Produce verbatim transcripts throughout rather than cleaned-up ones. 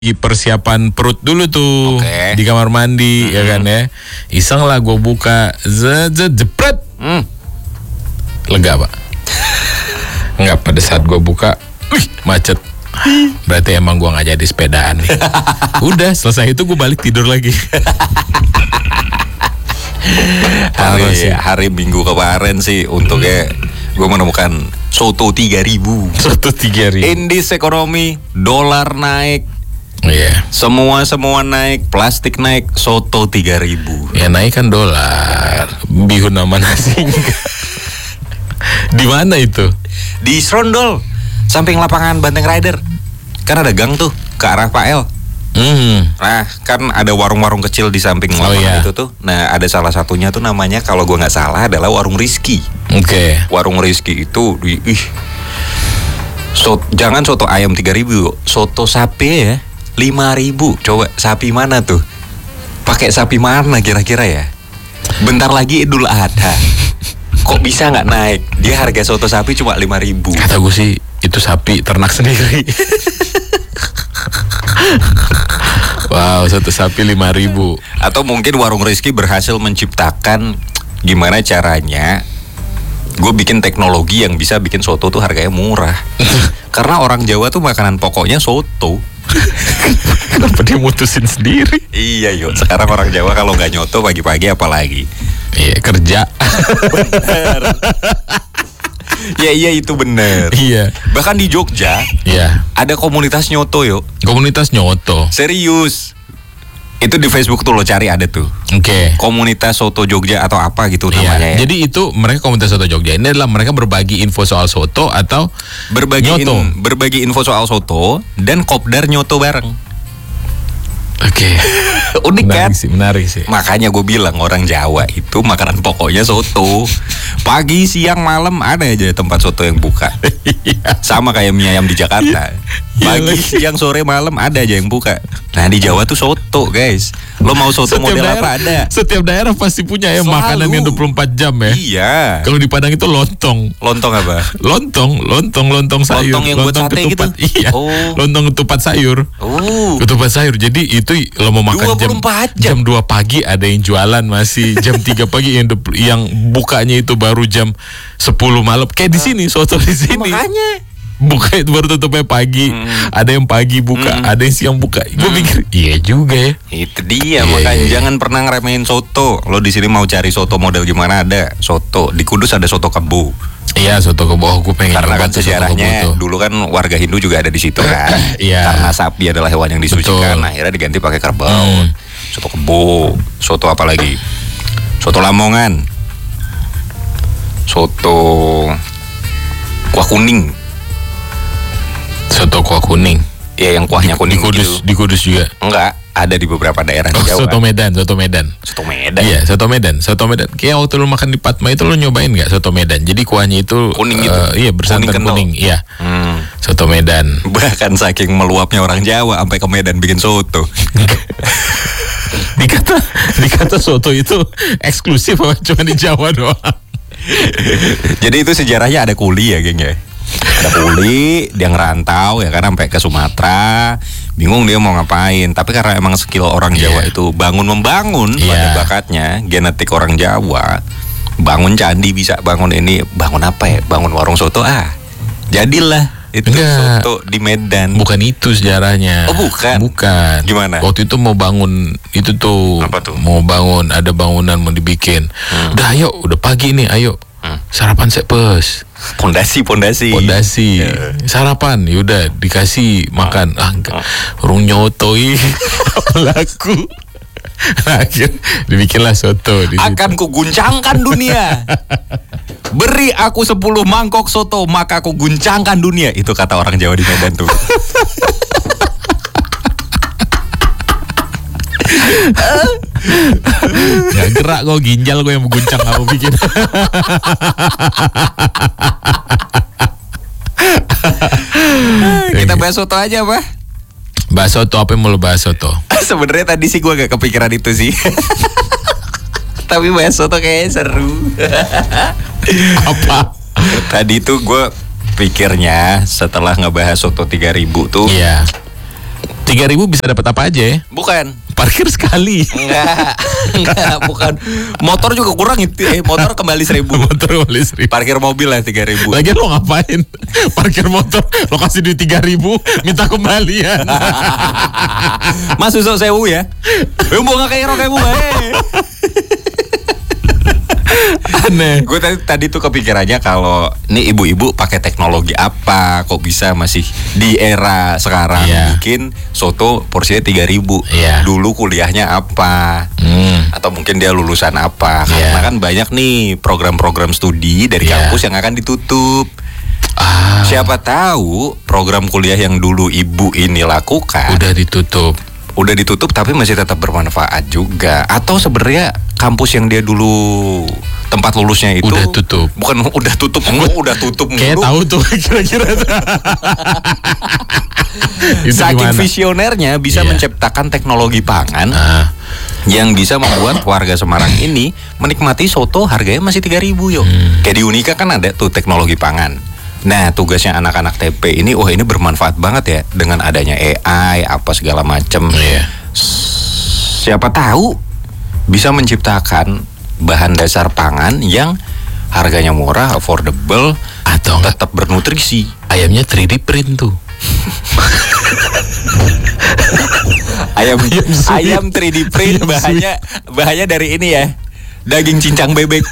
persiapan perut dulu tuh. Oke. Di kamar mandi, Mm-hmm. ya kan ya. Iseng lah gue buka, zet zet jepret. Hmm. Lega, Pak. Enggak, pada saat gue buka, wih, macet. Berarti emang gue nggak jadi sepedaan nih. Udah selesai itu gue balik tidur lagi. hari, hari Minggu kemarin sih untungnya gue menemukan soto tiga ribu. Soto tiga ribu. Indeks ekonomi, dolar naik, Iya. semua semua naik, plastik naik, soto tiga ribu. Ya naik kan dolar. Bihun sama nasi. Di mana itu? Di Serondol, samping lapangan Banteng Rider. Kan ada gang tuh ke arah Pak El. Hmm. Nah, kan ada warung-warung kecil di samping Oh, lapangan iya. itu tuh. Nah, ada salah satunya tuh namanya kalau gua nggak salah adalah Warung Rizky. Oke. Warung Rizky itu di ih. So, jangan soto ayam tiga ribu, soto sapi ya lima ribu. Coba sapi mana tuh? Pakai sapi mana kira-kira ya? Bentar lagi Idul Adha. Kok bisa nggak naik? Dia harga soto sapi cuma lima ribu. Kata gue sih itu sapi ternak sendiri. Wow, satu sapi lima ribu. Atau mungkin Warung Rizky berhasil menciptakan gimana caranya gue bikin teknologi yang bisa bikin soto tuh harganya murah. Karena orang Jawa tuh makanan pokoknya soto. Kenapa dia mutusin sendiri? Iya yuk, sekarang orang Jawa kalau nggak nyoto pagi-pagi apalagi. Iya, kerja. Bener. Ya iya itu bener. Iya. Bahkan di Jogja Iya. ada komunitas nyoto yuk. Komunitas nyoto. Serius. Itu di Facebook tuh lo cari ada tuh. Oke. Komunitas soto Jogja atau apa gitu Iya. namanya ya. Jadi itu mereka komunitas soto Jogja. Ini adalah mereka berbagi info soal soto atau berbagi nyoto. in- berbagi info soal soto dan kopdar nyoto bareng. Oke. Unik kan? Menarik sih, menarik sih. Makanya gue bilang orang Jawa itu makanan pokoknya soto. Pagi, siang, malam ada aja tempat soto yang buka. Iya. Sama kayak mie ayam di Jakarta. Pagi, lagi. siang, sore, malam ada aja yang buka. Nah di Jawa tuh soto guys. Lo mau soto Setiap model daerah, apa ada? Setiap daerah pasti punya ya Selalu. makanan yang dua puluh empat jam ya. Iya. Kalau di Padang itu lontong. Lontong apa? Lontong, lontong, lontong sayur. Lontong yang buat sate ketupat. gitu? Iya. Oh. Lontong ketupat sayur. Oh. Ketupat sayur. Jadi itu lo mau makan jam dua puluh empat jam. jam dua pagi ada yang jualan masih jam tiga pagi yang de- yang bukanya itu baru jam sepuluh malam. Kayak di sini soto di sini. Makanya. Buka itu baru tutupnya pagi. Mm. Ada yang pagi buka, Mm. ada yang siang buka. Gue pikir iya juga ya. Itu dia Iya, makanya iya, iya. jangan pernah ngeremehin soto. Lo di sini mau cari soto model gimana ada soto. Di Kudus ada soto kebo. Iya, soto kebo. Oh, gue pengen Karena nyoba kan tuh soto sejarahnya kebo tuh. dulu kan warga Hindu juga ada di situ kan. Iya. Karena sapi adalah hewan yang disucikan. Betul. Akhirnya diganti pakai kerbau. Hmm. Soto kebo. Soto apa lagi? Soto Lamongan. Soto kuah kuning. Soto kuah kuning. Ya yang kuahnya Di kuning Kudus, gitu. di Kudus juga. Enggak, ada di beberapa daerah Oh, di Jawa. soto Medan, soto Medan. Soto Medan. Iya, soto Medan, soto Medan. Kayak waktu lu makan di Padma itu lu nyobain nggak soto Medan? Jadi kuahnya itu Kuning gitu? eh, iya, bersantan Kuning kental? kuning. Iya. Hmm. Soto Medan. Bahkan saking meluapnya orang Jawa sampai ke Medan bikin soto. dikata dikata soto itu eksklusif apa cuma di Jawa doang? Jadi itu sejarahnya ada kuli ya, geng ya. Ada kuli, dia ngerantau ya kan sampai ke Sumatera, bingung dia mau ngapain. Tapi karena emang skill orang Jawa Iya. itu bangun membangun, Iya. pada bakatnya, genetik orang Jawa, bangun candi bisa bangun ini, bangun apa ya? Bangun warung soto ah. Jadilah itu Enggak. soto di Medan. Bukan itu sejarahnya. Oh, bukan? Bukan. Gimana? Waktu itu mau bangun itu tuh. Apa tuh? Mau bangun, ada bangunan mau dibikin. Udah ayo, udah pagi nih, ayo. Hmm. Sarapan sepes. Pondasi, pondasi. Pondasi. Ya. Sarapan, yaudah dikasih makan. Ah, enggak. Urung nyotoi. Laku. Akhir dibikinlah soto di situ. Akan kuguncangkan dunia. Beri aku sepuluh mangkok soto, maka aku guncangkan dunia. Itu kata orang Jawa di Medan tuh. Gak gerak kok, ginjal gue yang mengguncang kamu bikin. Kita bahas soto aja, Pak. Bahas soto, apa yang mau lo bahas soto? Sebenarnya tadi sih gue gak kepikiran itu sih. Tapi bahas soto kayaknya seru. Apa? Tadi tuh gue pikirnya setelah ngebahas soto tiga ribu tuh, Iya. tiga ribu bisa dapat apa aja ya? Bukan. Parkir sekali. Enggak, enggak, bukan. Motor juga kurang itu. Eh, motor kembali seribu. Motor kembali seribu. Parkir mobil lah tiga ribu. Lagian lo ngapain? Parkir motor, lo kasih duit tiga ribu, minta kembalian. Mas susuk sewu ya. Eh, mau nggak kayak kayak bu, eh. Aneh. Gue tadi, tadi tuh kepikirannya kalau nih ibu-ibu pakai teknologi apa, kok bisa masih di era sekarang Iya. bikin soto porsinya tiga ribu. Iya. Dulu kuliahnya apa? Hmm. Atau mungkin dia lulusan apa? Iya. Karena kan banyak nih program-program studi dari Iya. kampus yang akan ditutup. Ah, Siapa tahu program kuliah yang dulu ibu ini lakukan udah ditutup. udah ditutup tapi masih tetap bermanfaat juga. Atau sebenarnya kampus yang dia dulu tempat lulusnya itu Udah tutup. Bukan udah tutup, enggak udah tutup Kayak mulu. tahu tuh kira-kira. Itu Saking gimana? visionernya bisa Iya. menciptakan teknologi pangan Ah, yang bisa membuat warga Semarang ini menikmati soto harganya masih tiga ribu yuk. Hmm. Kayak di Unika kan ada tuh teknologi pangan. Nah, tugasnya anak-anak T P ini, wah ini bermanfaat banget ya dengan adanya A I apa segala macem. Iya. Siapa tahu bisa menciptakan bahan dasar pangan yang harganya murah, affordable, Atau enggak tetap bernutrisi. ayamnya tiga D print tuh. Ayam Ayam suwir. ayam tiga D print Ayam bahannya bahannya dari ini ya. Daging cincang bebek.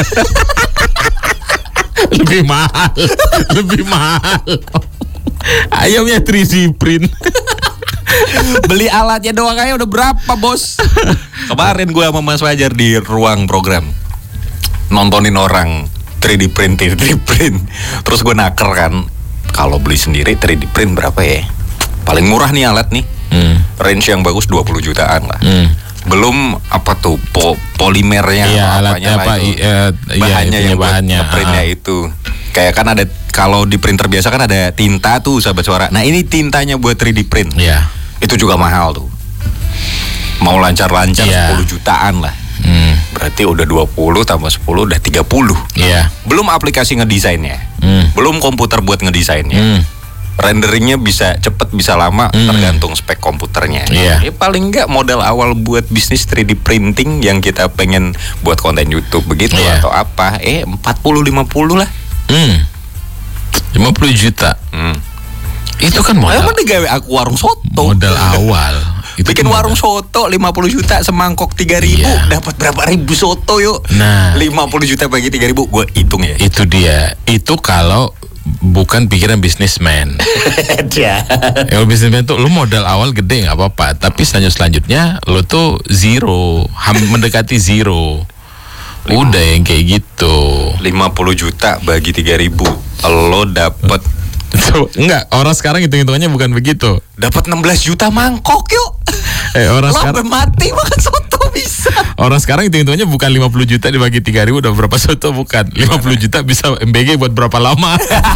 Lebih mahal. Lebih mahal. Ayamnya tiga D print. Beli alatnya doang aja udah berapa, Bos? Kemarin gue sama Mas Fajar di ruang program nontonin orang tiga D print, tiga D print. Terus gue naker kan, kalau beli sendiri tiga D print berapa ya? Paling murah nih alat nih. Hmm. Range yang bagus dua puluh jutaan lah. Hmm. Belum apa tuh po, polimernya Iya, apa alatnya apanya lah apa, itu. i- eh, iya, Bahannya itunya yang buat bahannya, ngeprintnya ah. itu. Kayak kan ada kalau di printer biasa kan ada tinta tuh sahabat suara. Nah ini tintanya buat tiga D print. Iya. Itu juga mahal tuh. Mau lancar-lancar Iya. sepuluh jutaan lah. Hmm. Berarti udah dua puluh tambah sepuluh udah tiga puluh. Iya. Belum aplikasi ngedesainnya. Hmm. Belum komputer buat ngedesainnya. Hmm. Renderingnya bisa cepet bisa lama Hmm. tergantung spek komputernya. Iya. Ya paling enggak modal awal buat bisnis tiga D printing yang kita pengen buat konten YouTube begitu Iya. atau apa. Eh empat puluh lima puluh lah. Hmm. lima puluh juta. Hmm. Itu kan modal. Emang digawe aku warung soto. Modal awal. Itu Bikin kan warung modal. soto lima puluh juta semangkok tiga ribu Iya. dapat berapa ribu soto yuk. Nah. lima puluh juta bagi tiga ribu gue hitung ya. Itu dia. Itu kalau bukan pikiran bisnismen. Dia. Kalau bisnismen tuh lu modal awal gede nggak apa-apa, tapi selanjut selanjutnya lu tuh zero, ham- mendekati zero. Udah yang kayak gitu. lima puluh juta bagi tiga ribu lo dapet Tuh, enggak, orang sekarang hitung-hitungannya bukan begitu. dapat enam belas juta mangkok yuk. Eh, orang Lo sampai sekarang mati makan soto bisa. orang sekarang hitung-hitungannya bukan lima puluh juta dibagi tiga ribu udah berapa soto, bukan. lima puluh juta bisa M B G buat berapa lama?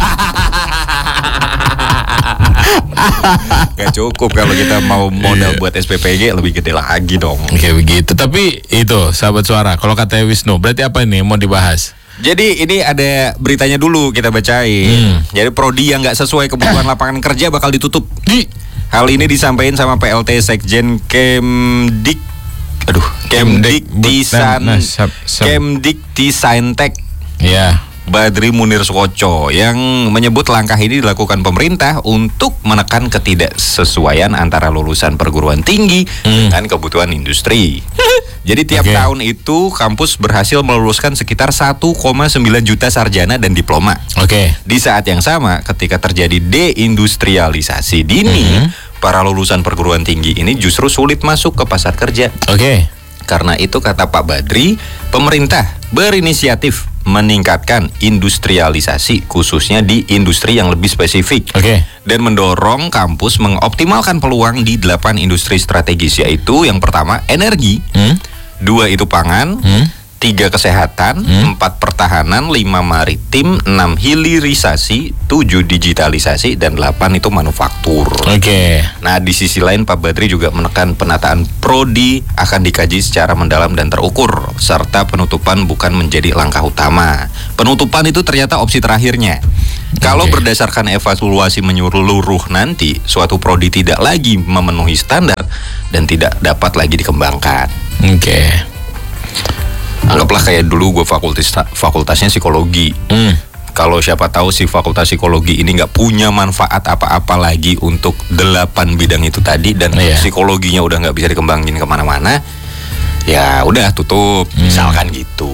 Gak cukup kalau kita mau modal Iya. buat S P P G lebih gede lagi dong. Kayak begitu. Tapi itu sahabat suara, kalau katanya Wisnu, berarti apa ini yang mau dibahas? Jadi ini ada beritanya dulu kita bacain. Hmm. Jadi prodi yang nggak sesuai kebutuhan lapangan kerja bakal ditutup. Di Hal ini disampaikan sama P L T Sekjen Kemdik, aduh Kemdik, Kemdiktisan, nah, sab- sab- Kemdiktisaintek ya. Badri Munir Sukoco yang menyebut langkah ini dilakukan pemerintah untuk menekan ketidaksesuaian antara lulusan perguruan tinggi Hmm. dengan kebutuhan industri. Jadi tiap Oke. tahun itu kampus berhasil meluluskan sekitar satu koma sembilan juta sarjana dan diploma. Oke. Di saat yang sama, ketika terjadi deindustrialisasi dini, Mhm. para lulusan perguruan tinggi ini justru sulit masuk ke pasar kerja. Oke. Karena itu kata Pak Badri, pemerintah berinisiatif meningkatkan industrialisasi khususnya di industri yang lebih spesifik. Oke. Dan mendorong kampus mengoptimalkan peluang di delapan industri strategis, yaitu yang pertama energi, Hmm? dua itu pangan, Hmm? tiga kesehatan, Hmm. empat pertahanan, lima maritim, enam hilirisasi, tujuh digitalisasi, dan delapan itu manufaktur. Oke. Nah, di sisi lain Pak Badri juga menekan penataan prodi akan dikaji secara mendalam dan terukur, serta penutupan bukan menjadi langkah utama. Penutupan itu ternyata opsi terakhirnya. Kalau Oke. berdasarkan evaluasi menyeluruh nanti, suatu prodi tidak lagi memenuhi standar dan tidak dapat lagi dikembangkan. Oke. Anggaplah kayak dulu gue fakultas fakultasnya psikologi. Hmm. Kalau siapa tahu si fakultas psikologi ini nggak punya manfaat apa-apa lagi untuk delapan bidang itu tadi, dan Iya. psikologinya udah nggak bisa dikembangin kemana-mana, ya udah tutup, Hmm. misalkan gitu.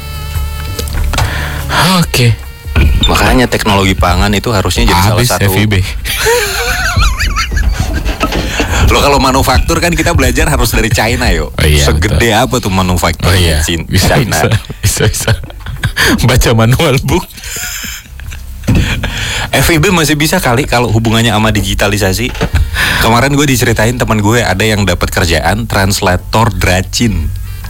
Oke. Makanya teknologi pangan itu harusnya jadi Habis salah satu. F I B. Lo kalau manufaktur kan kita belajar harus dari China yo. Oh iya, Segede apa tuh manufaktur Oh iya. Cin- Bisa, China? bisa, bisa, bisa. Baca manual book. F I B masih bisa kali kalau hubungannya sama digitalisasi. Kemarin gue diceritain teman gue ada yang dapat kerjaan translator dracin.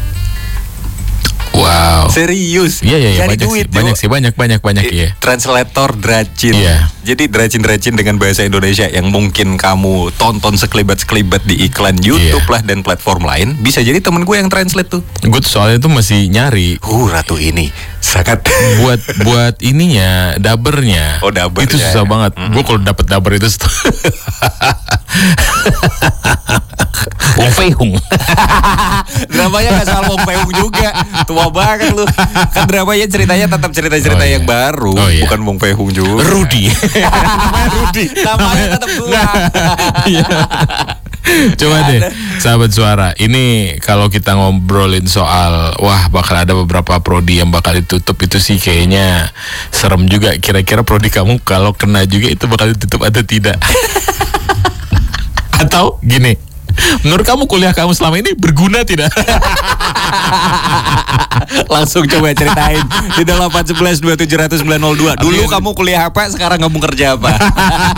Wow. Serius? Iya, iya, iya, Cari banyak duit, sih, banyak yo. sih, banyak, banyak, banyak, Eh, ya. Translator dracin. Iya. Jadi dracin-dracin dengan bahasa Indonesia yang mungkin kamu tonton sekelibat-sekelibat di iklan YouTube Iya. lah dan platform lain, bisa jadi temen gue yang translate tuh. Gue tuh soalnya tuh masih nyari Uh, ratu ini sangat buat buat ininya, dabernya. Oh, dabernya. Itu susah banget. Mhm. Gue kalau dapet daber itu Wong Fei Hung. Dramanya gak soal Wong Fei Hung juga. Tua banget lu. Kan dramanya ceritanya tetap cerita-cerita Oh, iya. yang baru, Oh, iya. bukan Wong Fei Hung juga. Rudy. Rudi. Namanya tetap tua. Iya. Coba deh, sahabat suara. Ini kalau kita ngobrolin soal, wah bakal ada beberapa prodi yang bakal ditutup, itu sih kayaknya serem juga. Kira-kira prodi kamu kalau kena juga itu bakal ditutup atau tidak? Atau gini, menurut kamu kuliah kamu selama ini berguna tidak? Langsung coba ceritain di delapan satu satu dua tujuh nol nol sembilan nol dua. Dulu kamu kuliah apa, sekarang kamu kerja apa?